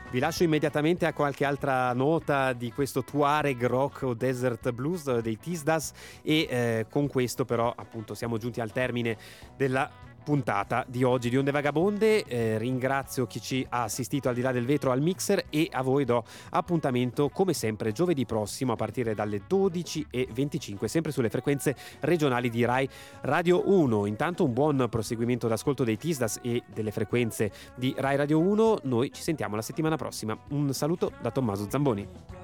Vi lascio immediatamente a qualche altra nota di questo Tuareg rock o desert blues dei Tisdas e con questo però appunto siamo giunti al termine della puntata di oggi di Onde Vagabonde. Ringrazio chi ci ha assistito al di là del vetro al mixer e a voi do appuntamento come sempre giovedì prossimo a partire dalle 12:25 sempre sulle frequenze regionali di Rai Radio 1. Intanto un buon proseguimento d'ascolto dei Tisdas e delle frequenze di Rai Radio 1. Noi ci sentiamo la settimana prossima. Un saluto da Tommaso Zamboni.